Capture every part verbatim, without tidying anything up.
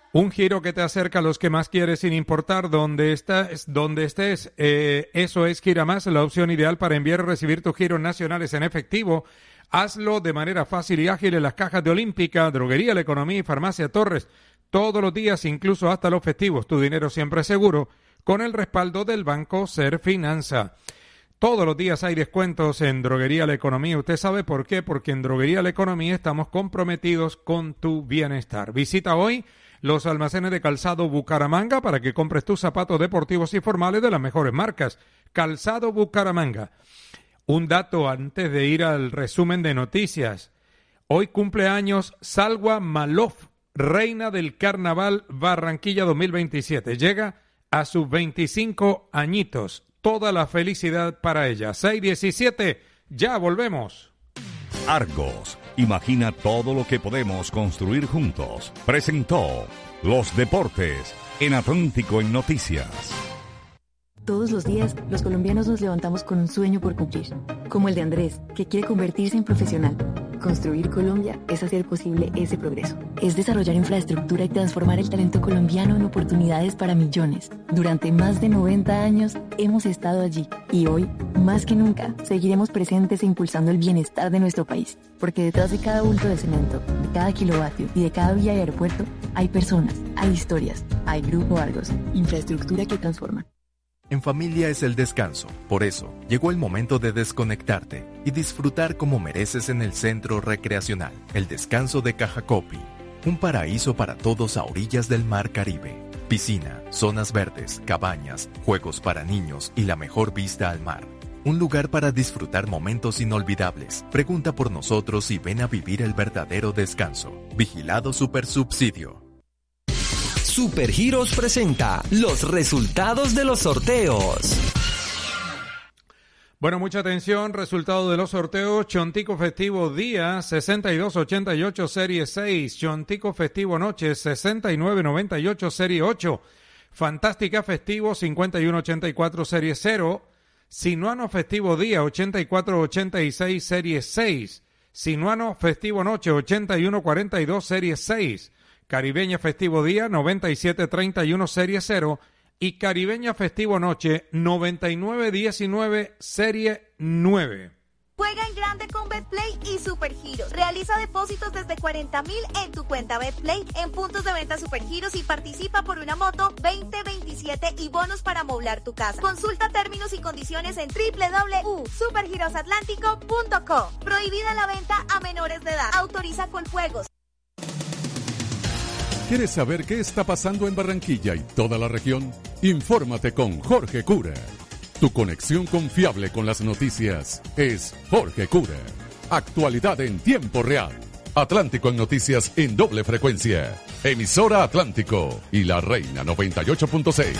Un giro que te acerca a los que más quieres sin importar dónde estás, dónde estés. Eh, eso es Giramás, la opción ideal para enviar y recibir tus giros nacionales en efectivo. Hazlo de manera fácil y ágil en las cajas de Olímpica, Droguería La Economía y Farmacia Torres. Todos los días, incluso hasta los festivos, tu dinero siempre es seguro con el respaldo del Banco Serfinanza. Todos los días hay descuentos en Droguería La Economía. ¿Usted sabe por qué? Porque en Droguería La Economía estamos comprometidos con tu bienestar. Visita hoy los almacenes de Calzado Bucaramanga para que compres tus zapatos deportivos y formales de las mejores marcas. Calzado Bucaramanga. Un dato antes de ir al resumen de noticias. Hoy cumple años Salwa Malof, reina del Carnaval Barranquilla dos mil veintisiete. Llega a sus veinticinco añitos. Toda la felicidad para ella. seis diecisiete, ya volvemos. Argos, imagina todo lo que podemos construir juntos. Presentó Los Deportes en Atlántico en Noticias. Todos los días, los colombianos nos levantamos con un sueño por cumplir, como el de Andrés, que quiere convertirse en profesional. Construir Colombia es hacer posible ese progreso. Es desarrollar infraestructura y transformar el talento colombiano en oportunidades para millones. Durante más de noventa años hemos estado allí y hoy, más que nunca, seguiremos presentes e impulsando el bienestar de nuestro país. Porque detrás de cada bulto de cemento, de cada kilovatio y de cada vía y aeropuerto, hay personas, hay historias, hay Grupo Argos, infraestructura que transforma. En familia es el descanso, por eso llegó el momento de desconectarte y disfrutar como mereces en el Centro Recreacional, el Descanso de Cajacopi, un paraíso para todos a orillas del Mar Caribe. Piscina, zonas verdes, cabañas, juegos para niños y la mejor vista al mar. Un lugar para disfrutar momentos inolvidables. Pregunta por nosotros y ven a vivir el verdadero descanso. Vigilado Supersubsidio. Supergiros presenta los resultados de los sorteos. Bueno, mucha atención, resultado de los sorteos. Chontico Festivo Día sesenta y dos ochenta y ocho Serie seis, Chontico Festivo Noche sesenta y nueve noventa y ocho Serie ocho, Fantástica Festivo cincuenta y uno ochenta y cuatro Serie cero, Sinuano Festivo Día ochenta y cuatro ochenta y seis Serie seis, Sinuano Festivo Noche ochenta y uno cuarenta y dos Serie seis, Caribeña Festivo Día noventa y siete treinta y uno Serie cero y Caribeña Festivo Noche noventa y nueve diecinueve Serie nueve. Juega en grande con Betplay y Supergiros. Realiza depósitos desde cuarenta mil en tu cuenta Betplay en puntos de venta Supergiros y participa por una moto veinte veintisiete y bonos para amoblar tu casa. Consulta términos y condiciones en doble u doble u doble u punto supergiros atlántico punto com. Prohibida la venta a menores de edad. Autoriza con juegos. ¿Quieres saber qué está pasando en Barranquilla y toda la región? Infórmate con Jorge Cura. Tu conexión confiable con las noticias es Jorge Cura. Actualidad en tiempo real. Atlántico en noticias en doble frecuencia. Emisora Atlántico y La Reina noventa y ocho punto seis.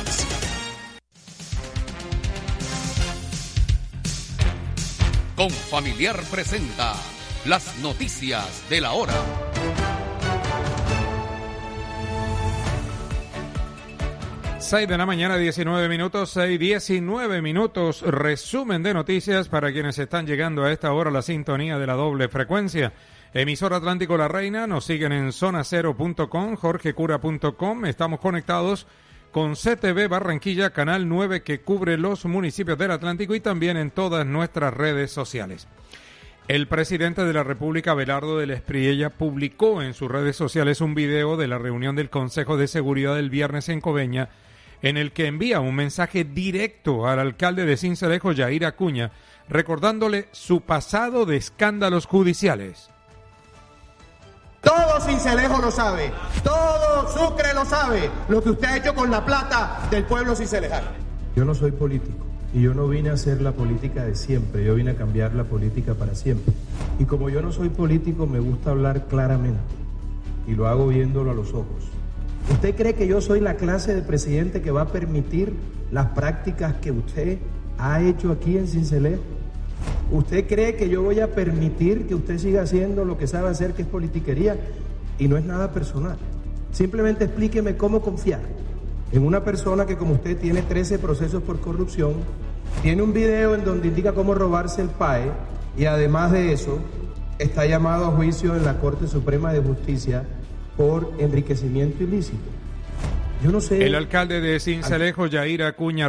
Confamiliar presenta las noticias de la hora. seis de la mañana, diecinueve minutos, seis, diecinueve minutos, resumen de noticias para quienes están llegando a esta hora a la sintonía de la doble frecuencia. Emisora Atlántico La Reina, nos siguen en zona cero punto com, jorgecura punto com, estamos conectados con C T V Barranquilla, canal nueve que cubre los municipios del Atlántico y también en todas nuestras redes sociales. El presidente de la República, Abelardo del Espriella, publicó en sus redes sociales un video de la reunión del Consejo de Seguridad del viernes en Coveña, en el que envía un mensaje directo al alcalde de Sincelejo, Yair Acuña, recordándole su pasado de escándalos judiciales. Todo Sincelejo lo sabe, todo Sucre lo sabe, lo que usted ha hecho con la plata del pueblo sincelejano. Yo no soy político y yo no vine a hacer la política de siempre, yo vine a cambiar la política para siempre. Y como yo no soy político, me gusta hablar claramente y lo hago viéndolo a los ojos. ¿Usted cree que yo soy la clase de presidente que va a permitir las prácticas que usted ha hecho aquí en Sincelejo? ¿Usted cree que yo voy a permitir que usted siga haciendo lo que sabe hacer, que es politiquería? Y no es nada personal. Simplemente explíqueme cómo confiar en una persona que, como usted, tiene trece procesos por corrupción, tiene un video en donde indica cómo robarse el P A E y además de eso está llamado a juicio en la Corte Suprema de Justicia por enriquecimiento ilícito. Yo no sé... El alcalde de Sincelejo, Yair Acuña